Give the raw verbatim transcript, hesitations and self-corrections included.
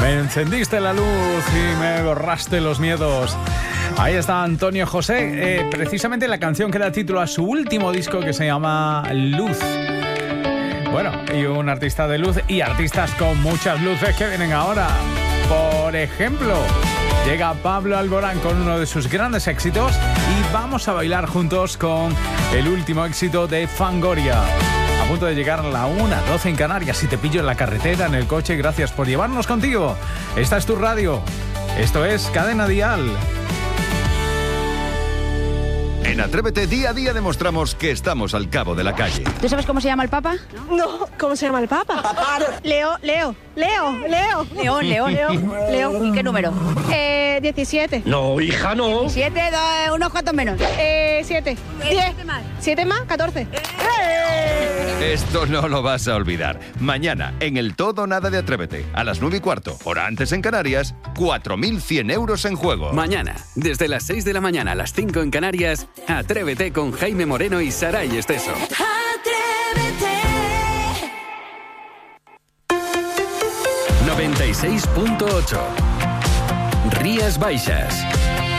Me encendiste la luz y me borraste los miedos. Ahí está Antonio José, eh, precisamente la canción que da título a su último disco, que se llama Luz. Bueno, y un artista de luz y artistas con muchas luces que vienen ahora. Por ejemplo, llega Pablo Alborán con uno de sus grandes éxitos y vamos a bailar juntos con el último éxito de Fangoria. A punto de llegar a la una, doce en Canarias. Si te pillo en la carretera, en el coche, gracias por llevarnos contigo. Esta es tu radio. Esto es Cadena Dial. En Atrévete día a día demostramos que estamos al cabo de la calle. ¿Tú sabes cómo se llama el Papa? No, ¿cómo se llama el Papa? Leo, Leo, Leo, Leo. León, León. Leo, Leo. ¿Y qué número? Eh, diecisiete. No, hija, no. Siete, dos, unos cuantos menos. Eh, siete. Diez. Siete más. Siete más, catorce. Esto no lo vas a olvidar. Mañana, en el Todo Nada de Atrévete, a las nueve y cuarto, hora antes en Canarias, cuatro mil cien euros en juego. Mañana, desde las seis de la mañana a las cinco en Canarias, Atrévete con Jaime Moreno y Saray Esteso. Atrévete. noventa y seis punto ocho. Rías Baixas.